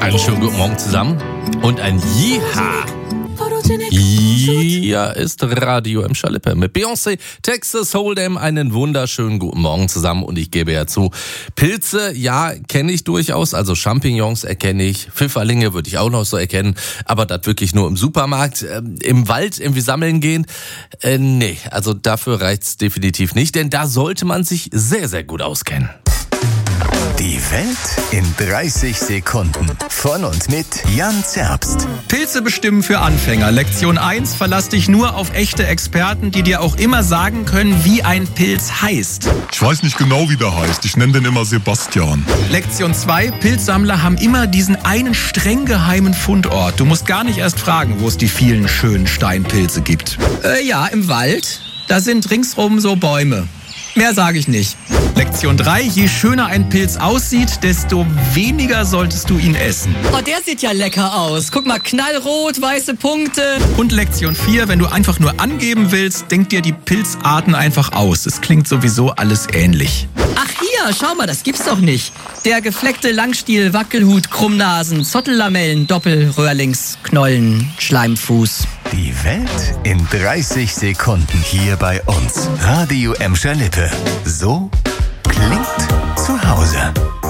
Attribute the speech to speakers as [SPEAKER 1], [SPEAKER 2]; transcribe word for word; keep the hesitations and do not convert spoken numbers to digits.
[SPEAKER 1] Einen schönen guten Morgen zusammen und ein Jiha. Hier ist Radio M. Schalippe mit Beyoncé, Texas Hold'em. Einen wunderschönen guten Morgen zusammen und ich gebe ja zu, Pilze, ja, kenne ich durchaus, also Champignons erkenne ich, Pfifferlinge würde ich auch noch so erkennen, aber das wirklich nur im Supermarkt, äh, im Wald irgendwie sammeln gehen, äh, nee, also dafür reicht's definitiv nicht, denn da sollte man sich sehr, sehr gut auskennen.
[SPEAKER 2] Die Welt in dreißig Sekunden. Von und mit Jan Zerbst.
[SPEAKER 3] Pilze bestimmen für Anfänger. Lektion eins. Verlass dich nur auf echte Experten, die dir auch immer sagen können, wie ein Pilz heißt.
[SPEAKER 4] Ich weiß nicht genau, wie der heißt. Ich nenne den immer Sebastian.
[SPEAKER 3] Lektion zwei. Pilzsammler haben immer diesen einen streng geheimen Fundort. Du musst gar nicht erst fragen, wo es die vielen schönen Steinpilze gibt. Äh, ja, im Wald. Da sind ringsrum so Bäume. Mehr sage ich nicht. Lektion drei. Je schöner ein Pilz aussieht, desto weniger solltest du ihn essen.
[SPEAKER 5] Oh, der sieht ja lecker aus. Guck mal, knallrot, weiße Punkte.
[SPEAKER 3] Und Lektion vier. Wenn du einfach nur angeben willst, denk dir die Pilzarten einfach aus. Es klingt sowieso alles ähnlich.
[SPEAKER 5] Ach hier, schau mal, das gibt's doch nicht. Der gefleckte Langstiel, Wackelhut, Krummnasen, Zottellamellen, Doppelröhrlings, Knollen, Schleimfuß.
[SPEAKER 2] Die Welt in dreißig Sekunden hier bei uns. Radio M. Schalippe. So klingt zu Hause.